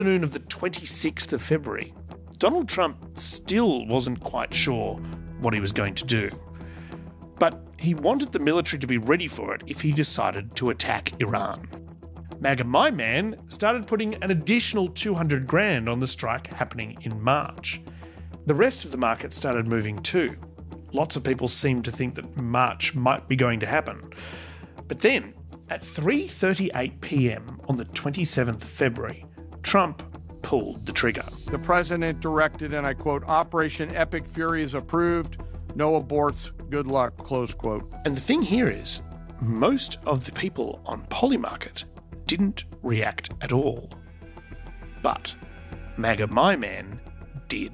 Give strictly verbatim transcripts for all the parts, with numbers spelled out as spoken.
afternoon of the twenty-sixth of February, Donald Trump still wasn't quite sure what he was going to do. But he wanted the military to be ready for it if he decided to attack Iran. MAGA My Man started putting an additional two hundred grand on the strike happening in March. The rest of the market started moving too. Lots of people seemed to think that March might be going to happen. But then, at three thirty-eight p.m. on the twenty-seventh of February, Trump pulled the trigger. The president directed, and I quote, "Operation Epic Fury is approved. No aborts. Good luck," close quote. And the thing here is, most of the people on Polymarket didn't react at all. But MAGA My Man did.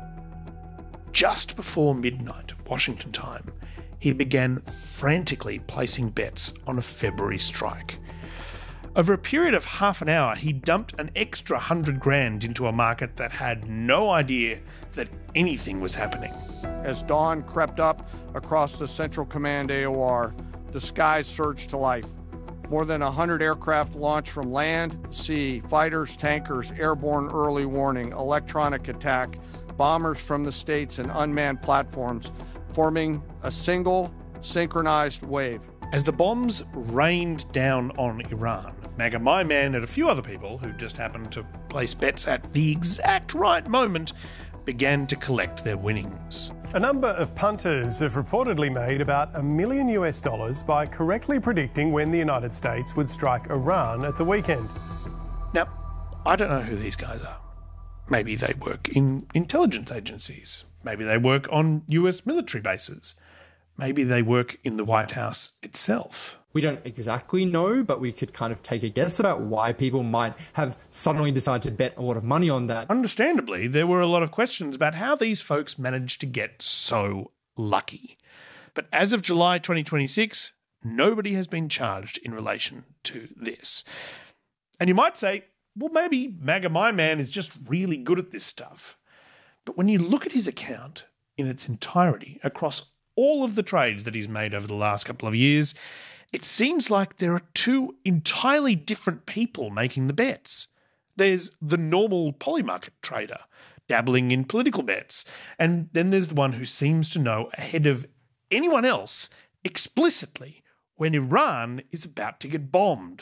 Just before midnight, Washington time, he began frantically placing bets on a February strike. Over a period of half an hour, he dumped an extra hundred grand into a market that had no idea that anything was happening. As dawn crept up across the Central Command A O R, the skies surged to life. More than one hundred aircraft launched from land, sea, fighters, tankers, airborne early warning, electronic attack, bombers from the states, and unmanned platforms, forming a single, synchronized wave. As the bombs rained down on Iran, MAGA My Man and a few other people who just happened to place bets at the exact right moment began to collect their winnings. A number of punters have reportedly made about a million U S dollars by correctly predicting when the United States would strike Iran at the weekend. Now, I don't know who these guys are. Maybe they work in intelligence agencies. Maybe they work on U S military bases. Maybe they work in the White House itself. We don't exactly know, but we could kind of take a guess about why people might have suddenly decided to bet a lot of money on that. Understandably, there were a lot of questions about how these folks managed to get so lucky. But as of July twenty twenty-six, nobody has been charged in relation to this. And you might say, well, maybe MAGA My Man is just really good at this stuff. But when you look at his account in its entirety across all of the trades that he's made over the last couple of years, it seems like there are two entirely different people making the bets. There's the normal Polymarket trader, dabbling in political bets, and then there's the one who seems to know ahead of anyone else explicitly when Iran is about to get bombed.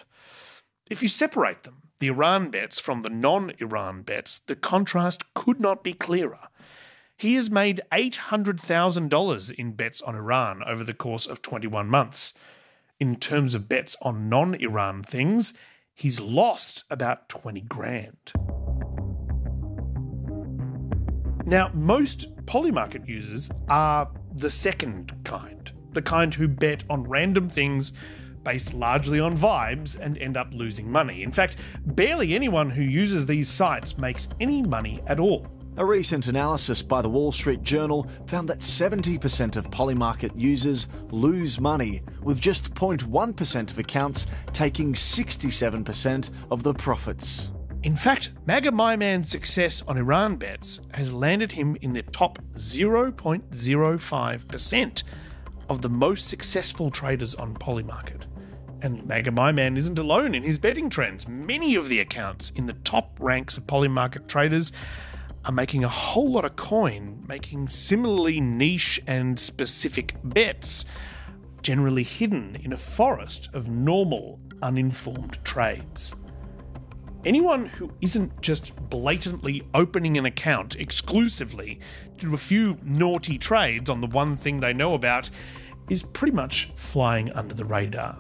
If you separate them, the Iran bets from the non-Iran bets, the contrast could not be clearer. He has made eight hundred thousand dollars in bets on Iran over the course of twenty-one months. In terms of bets on non-Iran things, he's lost about twenty grand. Now, most Polymarket users are the second kind, the kind who bet on random things based largely on vibes and end up losing money. In fact, barely anyone who uses these sites makes any money at all. A recent analysis by the Wall Street Journal found that seventy percent of Polymarket users lose money, with just zero point one percent of accounts taking sixty-seven percent of the profits. In fact, MAGA My Man's success on Iran bets has landed him in the top zero point zero five percent of the most successful traders on Polymarket. And MAGA My Man isn't alone in his betting trends. Many of the accounts in the top ranks of Polymarket traders are making a whole lot of coin, making similarly niche and specific bets, generally hidden in a forest of normal, uninformed trades. Anyone who isn't just blatantly opening an account exclusively to do a few naughty trades on the one thing they know about is pretty much flying under the radar.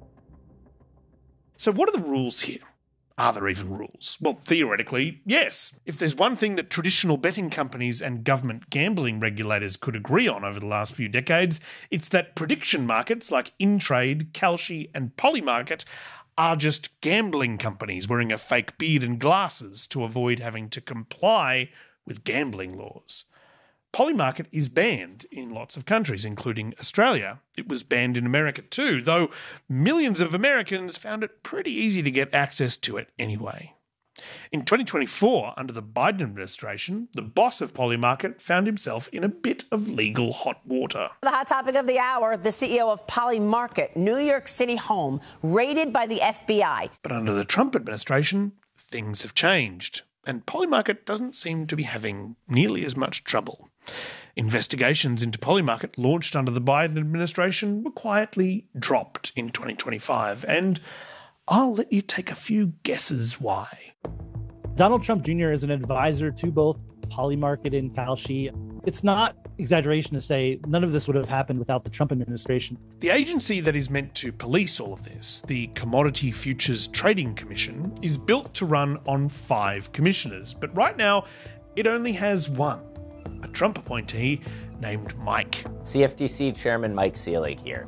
So what are the rules here? Are there even rules? Well, theoretically, yes. If there's one thing that traditional betting companies and government gambling regulators could agree on over the last few decades, it's that prediction markets like InTrade, Kalshi, and Polymarket are just gambling companies wearing a fake beard and glasses to avoid having to comply with gambling laws. Polymarket is banned in lots of countries, including Australia. It was banned in America too, though millions of Americans found it pretty easy to get access to it anyway. In twenty twenty-four, under the Biden administration, the boss of Polymarket found himself in a bit of legal hot water. The hot topic of the hour, the C E O of Polymarket, New York City home, raided by the F B I. But under the Trump administration, things have changed, and Polymarket doesn't seem to be having nearly as much trouble. Investigations into Polymarket launched under the Biden administration were quietly dropped in twenty twenty-five, and I'll let you take a few guesses why. Donald Trump Junior is an advisor to both Polymarket and Kalshi. It's not exaggeration to say none of this would have happened without the Trump administration. The agency that is meant to police all of this, the Commodity Futures Trading Commission, is built to run on five commissioners, but right now it only has one, a Trump appointee named Mike. C F T C Chairman Mike Selig here.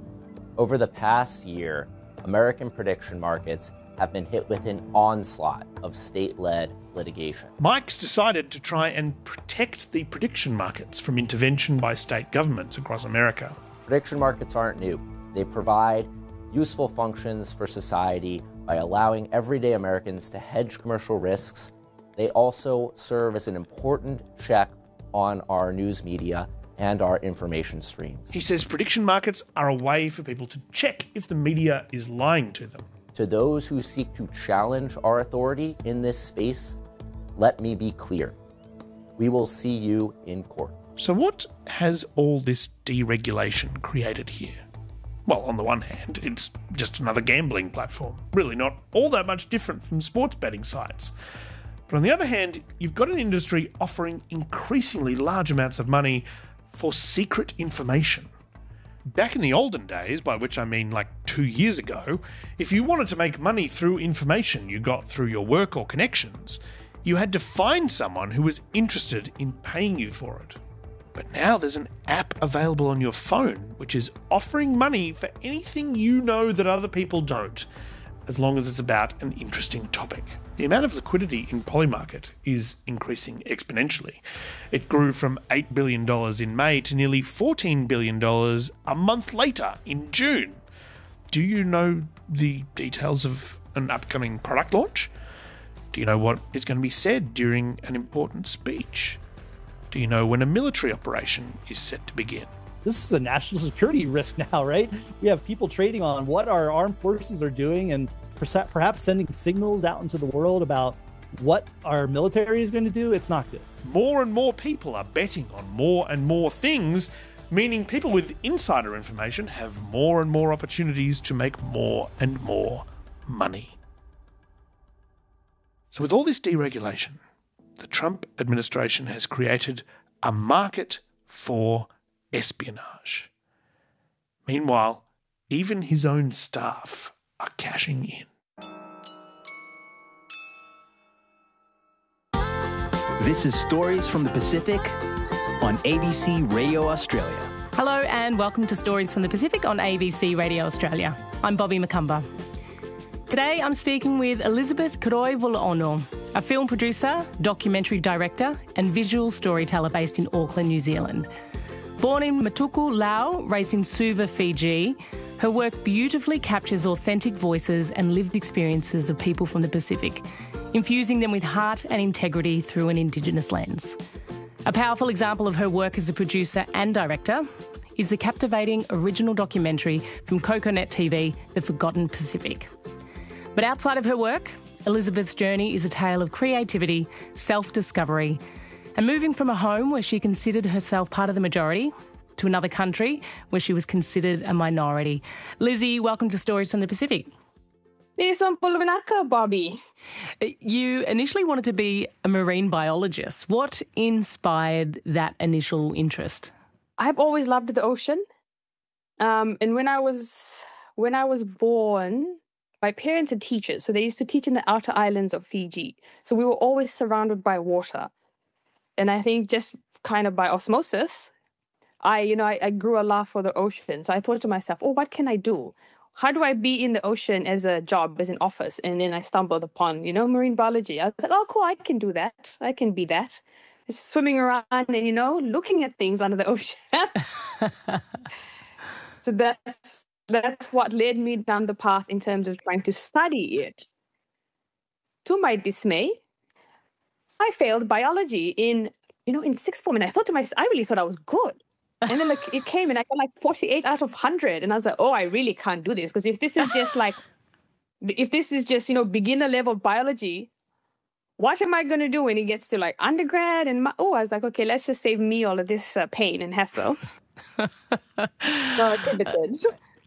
Over the past year, American prediction markets have been hit with an onslaught of state-led litigation. Mike's decided to try and protect the prediction markets from intervention by state governments across America. Prediction markets aren't new. They provide useful functions for society by allowing everyday Americans to hedge commercial risks. They also serve as an important check on our news media and our information streams. He says prediction markets are a way for people to check if the media is lying to them. To those who seek to challenge our authority in this space, let me be clear. We will see you in court. So what has all this deregulation created here? Well, on the one hand, it's just another gambling platform, really not all that much different from sports betting sites. But on the other hand, you've got an industry offering increasingly large amounts of money for secret information. Back in the olden days, by which I mean like two years ago, if you wanted to make money through information you got through your work or connections, you had to find someone who was interested in paying you for it. But now there's an app available on your phone which is offering money for anything you know that other people don't, as long as it's about an interesting topic. The amount of liquidity in Polymarket is increasing exponentially. It grew from eight billion dollars in May to nearly fourteen billion dollars a month later in June. Do you know the details of an upcoming product launch? Do you know what is going to be said during an important speech? Do you know when a military operation is set to begin? This is a national security risk now, right? We have people trading on what our armed forces are doing and perhaps sending signals out into the world about what our military is going to do. It's not good. More and more people are betting on more and more things, meaning people with insider information have more and more opportunities to make more and more money. So with all this deregulation, the Trump administration has created a market for espionage. Meanwhile, even his own staff are cashing in. This is Stories from the Pacific on A B C Radio Australia. Hello and welcome to Stories from the Pacific on A B C Radio Australia. I'm Bobby McCumber. Today I'm speaking with Elizabeth Kuroi-Vula-ono, a film producer, documentary director and visual storyteller based in Auckland, New Zealand. Born in Matuku, Laos, raised in Suva, Fiji, her work beautifully captures authentic voices and lived experiences of people from the Pacific, infusing them with heart and integrity through an Indigenous lens. A powerful example of her work as a producer and director is the captivating original documentary from Coconet T V, The Forgotten Pacific. But outside of her work, Elizabeth's journey is a tale of creativity, self-discovery, and moving from a home where she considered herself part of the majority to another country where she was considered a minority. Lizzie, welcome to Stories from the Pacific. Isang pulvinaka, Bobby. You initially wanted to be a marine biologist. What inspired that initial interest? I've always loved the ocean. Um, and when I was when I was born, my parents are teachers, so they used to teach in the outer islands of Fiji. So we were always surrounded by water. And I think just kind of by osmosis, I, you know, I, I grew a love for the ocean. So I thought to myself, oh, what can I do? How do I be in the ocean as a job, as an office? And then I stumbled upon, you know, marine biology. I was like, oh, cool, I can do that. I can be that. Just swimming around and, you know, looking at things under the ocean. So that's, that's what led me down the path in terms of trying to study it. To my dismay, I failed biology in, you know, in sixth form. And I thought to myself, I really thought I was good. And then like it came and I got like forty-eight out of one hundred. And I was like, oh, I really can't do this. Because if this is just like, if this is just, you know, beginner level biology, what am I going to do when he gets to like undergrad? And my, oh, I was like, okay, let's just save me all of this uh, pain and hassle. So I pivoted.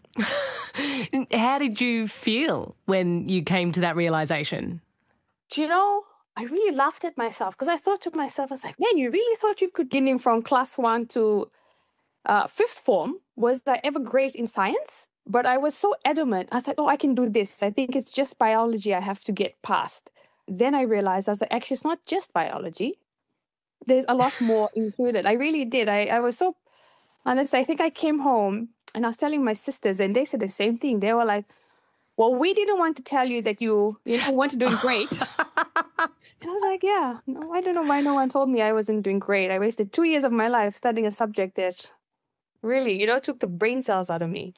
How did you feel when you came to that realization? Do you know, I really laughed at myself because I thought to myself, I was like, man, you really thought you could get in from class one to uh, fifth form? Was I ever great in science? But I was so adamant. I was like, oh, I can do this. I think it's just biology I have to get past. Then I realized, I was like, actually, it's not just biology. There's a lot more included. I really did. I, I was so honest. I think I came home and I was telling my sisters, and they said the same thing. They were like, well, we didn't want to tell you that you, you know, weren't doing great. And I was like, yeah, no, I don't know why no one told me I wasn't doing great. I wasted two years of my life studying a subject that really, you know, took the brain cells out of me.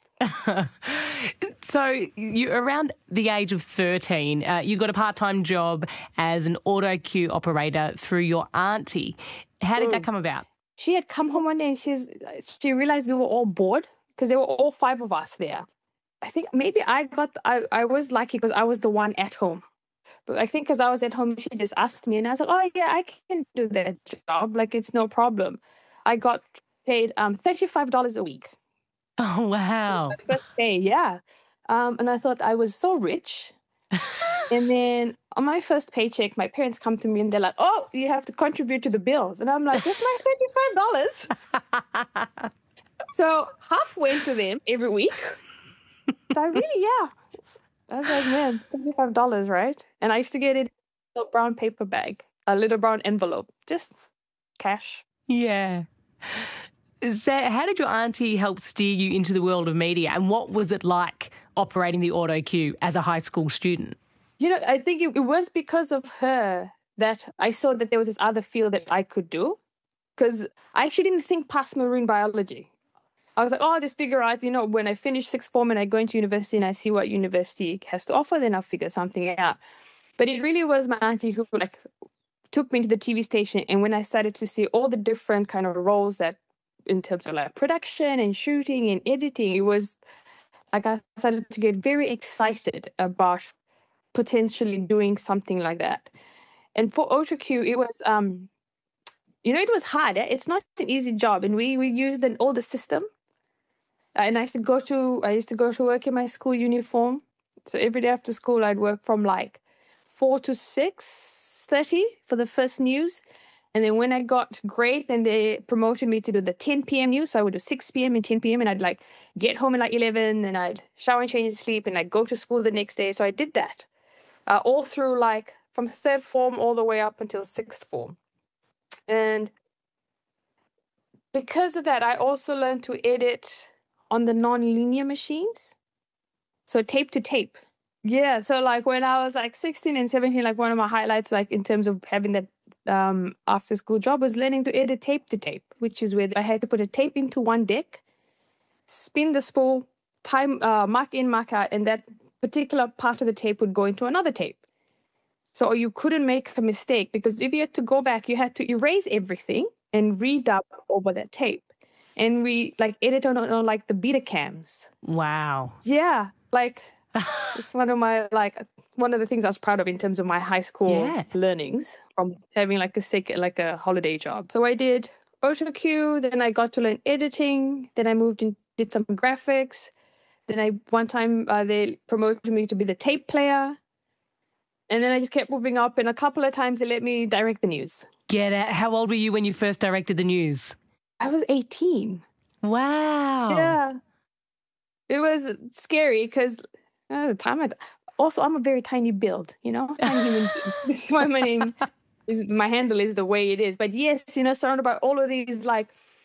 So you around the age of thirteen, uh, you got a part-time job as an auto cue operator through your auntie. How did mm. that come about? She had come home one day and she's, she realized we were all bored because there were all five of us there. I think maybe I got, I, I was lucky because I was the one at home. But I think because I was at home, she just asked me and I was like, oh, yeah, I can do that job. Like, it's no problem. I got paid um, thirty-five dollars a week. Oh, wow. First day, yeah. Um, and I thought I was so rich. And then on my first paycheck, my parents come to me and they're like, oh, you have to contribute to the bills. And I'm like, it's my thirty-five dollars. So half went to them every week. So I really, yeah. I was like, man, thirty-five dollars, right? And I used to get it in a little brown paper bag, a little brown envelope, just cash. Yeah. So how did your auntie help steer you into the world of media, and what was it like operating the auto cue as a high school student? You know, I think it, it was because of her that I saw that there was this other field that I could do, because I actually didn't think past marine biology. I was like, oh, I'll just figure out, you know, when I finish sixth form and I go into university and I see what university has to offer, then I'll figure something out. But it really was my auntie who like took me to the T V station, and when I started to see all the different kind of roles that in terms of like production and shooting and editing, it was like I started to get very excited about potentially doing something like that. And for AutoCue, it was, um, you know, it was hard. Eh? It's not an easy job, and we we used an older system. And I used to go to I used to go to work in my school uniform. So every day after school, I'd work from like four to six thirty for the first news. And then when I got great, then they promoted me to do the ten p.m. news. So I would do six p.m. and ten p.m. and I'd like get home at like eleven, and I'd shower and change and sleep, and I'd go to school the next day. So I did that uh, all through like from third form all the way up until sixth form. And because of that, I also learned to edit on the non-linear machines. So tape to tape. Yeah. So like when I was like sixteen and seventeen, like one of my highlights, like in terms of having that um, after school job, was learning to edit tape to tape, which is where I had to put a tape into one deck, spin the spool, time, uh, mark in, mark out, and that particular part of the tape would go into another tape. So you couldn't make a mistake, because if you had to go back, you had to erase everything and redub over that tape. And we like edit on, on like the Betacams. Wow. Yeah. Like it's one of my, like one of the things I was proud of in terms of my high school yeah. learnings from having like a sick, like a holiday job. So I did AutoCue, then I got to learn editing. Then I moved and did some graphics. Then I, one time uh, they promoted me to be the tape player. And then I just kept moving up, and a couple of times they let me direct the news. Get it. How old were you when you first directed the news? I was eighteen. Wow. Yeah. It was scary because at the time, I th- also I'm a very tiny build, you know, tiny human being. This is why my name, is, my handle is the way it is. But yes, you know, surrounded by all of these like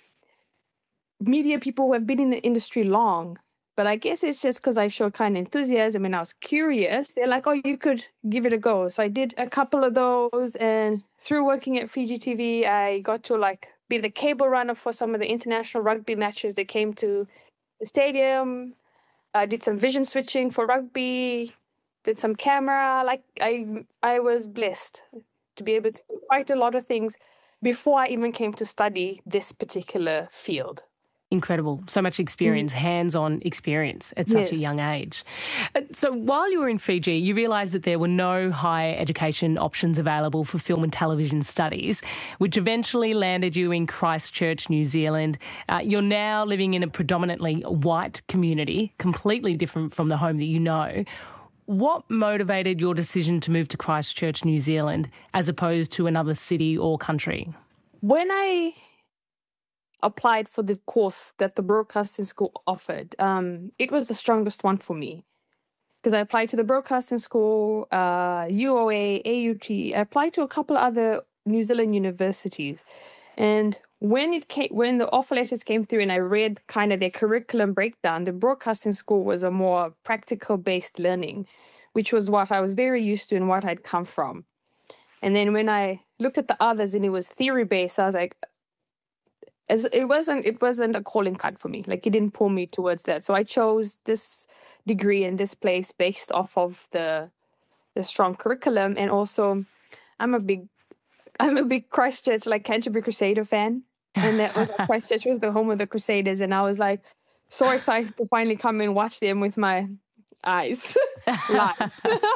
media people who have been in the industry long. But I guess it's just because I showed kind of enthusiasm and I was curious. They're like, oh, you could give it a go. So I did a couple of those. And through working at Fiji T V, I got to like be the cable runner for some of the international rugby matches that came to the stadium. I did some vision switching for rugby, did some camera. Like I, I was blessed to be able to do quite a lot of things before I even came to study this particular field. Incredible. So much experience, mm. hands-on experience at such yes. a young age. So while you were in Fiji, you realised that there were no higher education options available for film and television studies, which eventually landed you in Christchurch, New Zealand. Uh, you're now living in a predominantly white community, completely different from the home that you know. What motivated your decision to move to Christchurch, New Zealand, as opposed to another city or country? When I applied for the course that the broadcasting school offered, um, it was the strongest one for me because I applied to the broadcasting school, uh, U O A, A U T. I applied to a couple other New Zealand universities, and when it came, when the offer letters came through, and I read kind of their curriculum breakdown, the broadcasting school was a more practical-based learning, which was what I was very used to and what I'd come from. And then when I looked at the others and it was theory-based, I was like, it wasn't it wasn't a calling card for me. Like, it didn't pull me towards that. So I chose this degree in this place based off of the the strong curriculum, and also I'm a big I'm a big Christchurch, like Canterbury Crusader fan, and that was Christchurch was the home of the Crusaders, and I was like so excited to finally come and watch them with my eyes live.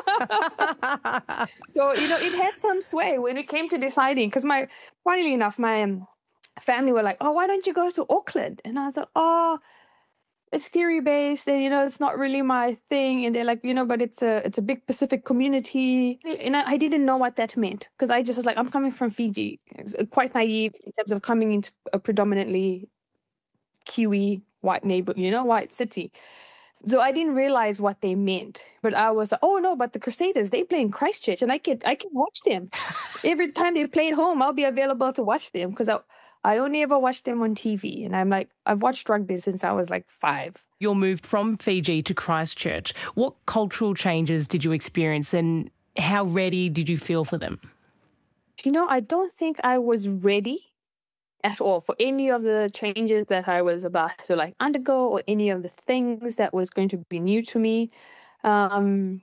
So you know, it had some sway when it came to deciding, because my funnily enough my um, family were like, oh, why don't you go to Auckland? And I was like, oh, it's theory based, and you know, it's not really my thing. And they're like, you know, but it's a it's a big Pacific community, and I, I didn't know what that meant, because I just was like, I'm coming from Fiji, quite naive in terms of coming into a predominantly Kiwi white neighbor, you know, white city. So I didn't realize what they meant, but I was like, oh no, but the Crusaders, they play in Christchurch, and I can I can watch them every time they play at home. I'll be available to watch them, because I. I only ever watched them on T V, and I'm like, I've watched rugby since I was like five. You're moved from Fiji to Christchurch. What cultural changes did you experience, and how ready did you feel for them? You know, I don't think I was ready at all for any of the changes that I was about to like undergo, or any of the things that was going to be new to me. Um,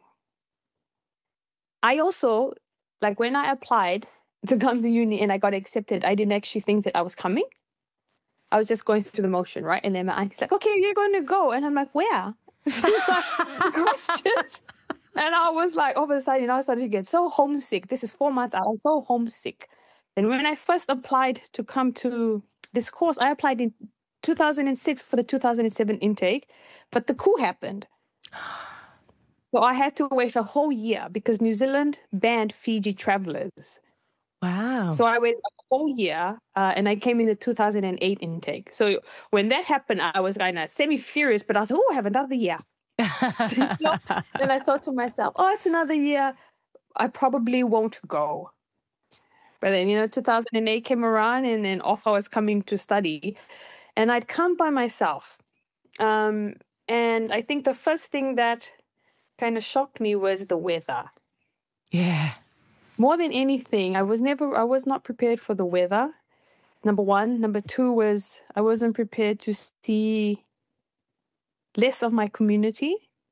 I also, like when I applied to come to uni and I got accepted, I didn't actually think that I was coming. I was just going through the motion, right? And then my auntie's like, okay, you're going to go. And I'm like, where? She's like, Christchurch. And I was like, all of a sudden, you know, I started to get so homesick. This is four months out. I was so homesick. And when I first applied to come to this course, I applied in two thousand six for the two thousand seven intake, but the coup happened. So I had to wait a whole year because New Zealand banned Fiji travelers. Wow. So I waited a whole year, uh, and I came in the two thousand eight intake. So when that happened, I was kind of semi-furious, but I was like, oh, I have another year. So, you know, and I thought to myself, oh, it's another year. I probably won't go. But then, you know, two thousand eight came around, and then off I was coming to study. And I'd come by myself. Um, and I think the first thing that kind of shocked me was the weather. Yeah. More than anything, I was never, I was not prepared for the weather. Number one. Number two was I wasn't prepared to see less of my community.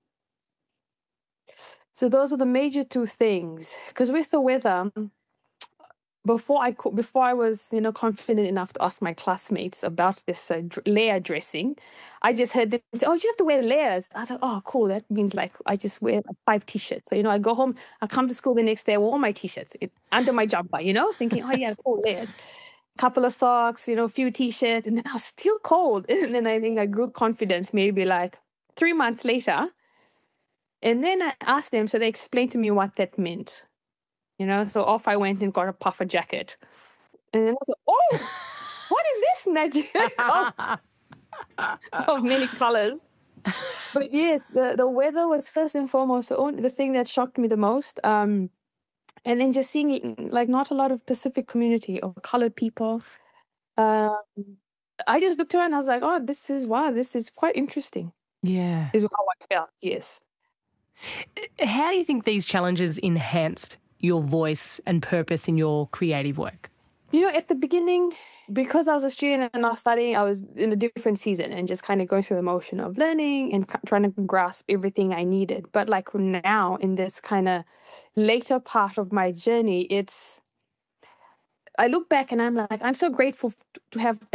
So those are the major two things. Because with the weather, before I could, before I was, you know, confident enough to ask my classmates about this uh, dr- layer dressing, I just heard them say, "Oh, you have to wear layers." I was like, "Oh, cool. That means like I just wear like five t-shirts." So you know, I go home, I come to school the next day, I wear all my t-shirts it, under my jumper, you know, thinking, "Oh yeah, cool layers." Couple of socks, you know, a few t-shirts, and then I was still cold. And then I think I grew confidence maybe like three months later. And then I asked them, so they explained to me what that meant. You know, so off I went and got a puffer jacket. And then I was like, oh, what is this magic of many colors? But yes, the, the weather was first and foremost the, only, the thing that shocked me the most. Um, and then just seeing like not a lot of Pacific community or colored people. Um, I just looked around and I was like, oh, this is, wow, this is quite interesting. Yeah. Is how I felt, yes. How do you think these challenges enhanced your voice and purpose in your creative work? You know, at the beginning, because I was a student and I was studying, I was in a different season and just kind of going through the motion of learning and trying to grasp everything I needed. But like now, in this kind of later part of my journey, it's, I look back and I'm like, I'm so grateful to have that.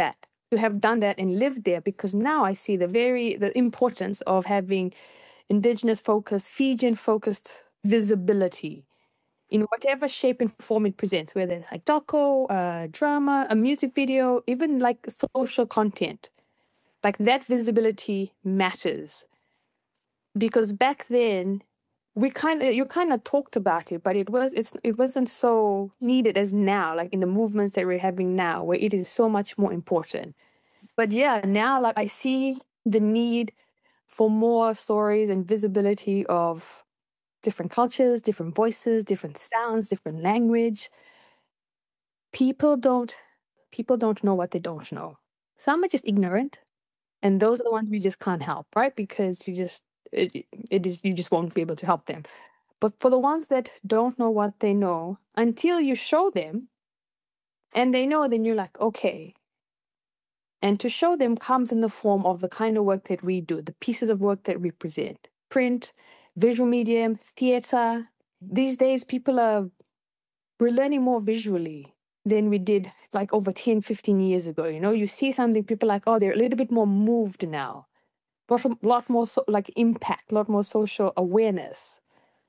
to have done that and lived there, because now I see the very the importance of having indigenous focused, Fijian focused visibility in whatever shape and form it presents, whether it's like doco, uh, drama, a music video, even like social content. Like that visibility matters. Because back then, we kind of you kind of talked about it, but it was it's it wasn't so needed as now, like in the movements that we're having now, where it is so much more important. But yeah, now like I see the need for more stories and visibility of different cultures, different voices, different sounds, different language. People don't people don't know what they don't know. Some are just ignorant, and those are the ones we just can't help, right? Because you just it, it is you just won't be able to help them. But for the ones that don't know what they know, until you show them and they know, then you're like, okay. And to show them comes in the form of the kind of work that we do, the pieces of work that we present. Print, visual medium, theater. These days, people are, we're learning more visually than we did like over ten, fifteen years ago. You know, you see something, people are like, oh, they're a little bit more moved now. But a lot more so, like impact, a lot more social awareness.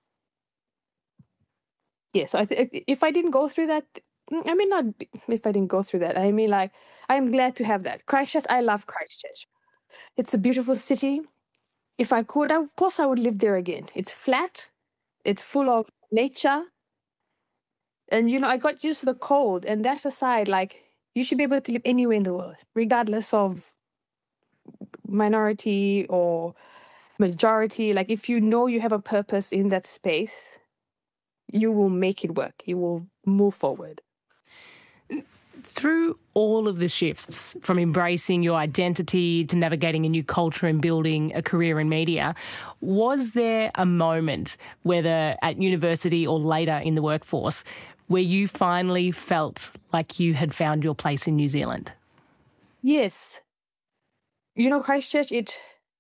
Yeah, so I th- if I didn't go through that, I mean, not if I didn't go through that, I mean, like, I'm glad to have that. Christchurch, I love Christchurch. It's a beautiful city. If I could, I, of course, I would live there again. It's flat. It's full of nature. And, you know, I got used to the cold. And that aside, like, you should be able to live anywhere in the world, regardless of minority or majority. Like, if you know you have a purpose in that space, you will make it work. You will move forward. Through all of the shifts, from embracing your identity to navigating a new culture and building a career in media, was there a moment, whether at university or later in the workforce, where you finally felt like you had found your place in New Zealand? Yes. You know, Christchurch, it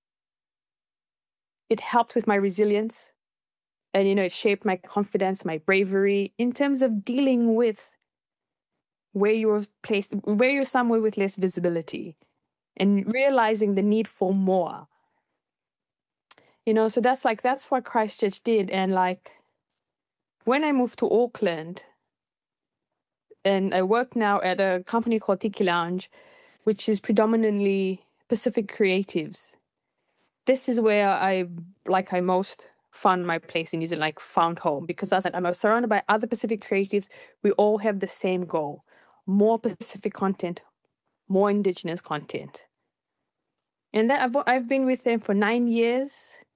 it helped with my resilience. And, you know, it shaped my confidence, my bravery in terms of dealing with where you're placed, where you're somewhere with less visibility and realizing the need for more. You know, so that's like, that's what Christchurch did. And like, when I moved to Auckland, and I work now at a company called Tiki Lounge, which is predominantly Pacific creatives. This is where I, like I most found my place in New Zealand, like found home, because as I'm surrounded by other Pacific creatives. We all have the same goal: more Pacific content, more Indigenous content. And that I've, I've been with them for nine years.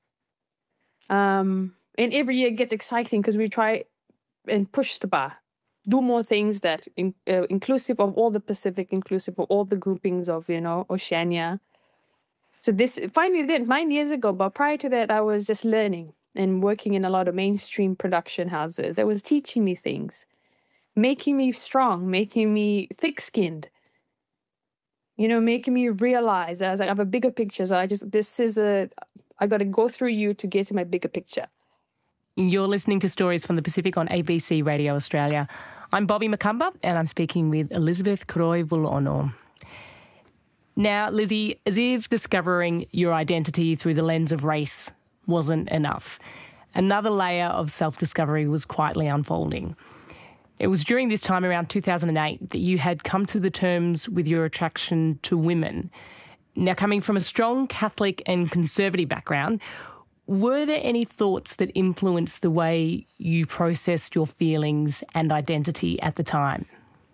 Um, and every year it gets exciting because we try and push the bar, do more things that in, uh, inclusive of all the Pacific, inclusive of all the groupings of, you know, Oceania. So this finally then nine years ago, but prior to that, I was just learning and working in a lot of mainstream production houses that was teaching me things, making me strong, making me thick-skinned, you know, making me realize that I was like, I have a bigger picture. So I just, this is a, I got to go through you to get to my bigger picture. You're listening to Stories from the Pacific on A B C Radio Australia. I'm Bobby Macumber and I'm speaking with Elizabeth Kuroi-Vuloono. Now, Lizzie, as if discovering your identity through the lens of race wasn't enough, another layer of self-discovery was quietly unfolding. It was during this time, around two thousand eight, that you had come to the terms with your attraction to women. Now, coming from a strong Catholic and conservative background, were there any thoughts that influenced the way you processed your feelings and identity at the time?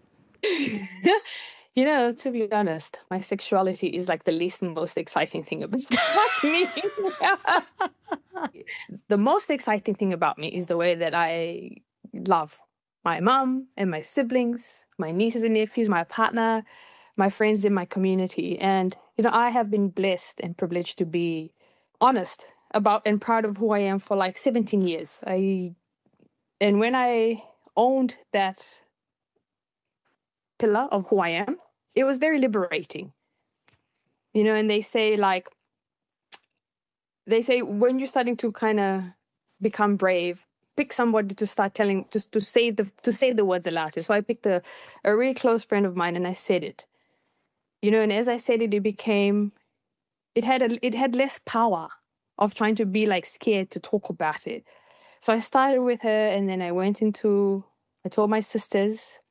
You know, to be honest, my sexuality is like the least most exciting thing about me. The most exciting thing about me is the way that I love my mom and my siblings, my nieces and nephews, my partner, my friends in my community. And, you know, I have been blessed and privileged to be honest about and proud of who I am for like seventeen years. I, and when I owned that pillar of who I am, it was very liberating. You know, and they say like, they say when you're starting to kind of become brave, pick somebody to start telling, just to say the to say the words aloud to. So I picked a, a really close friend of mine and I said it. You know, and as I said it, it became, it had a, it had less power of trying to be like scared to talk about it. So I started with her, and then I went into, I told my sisters,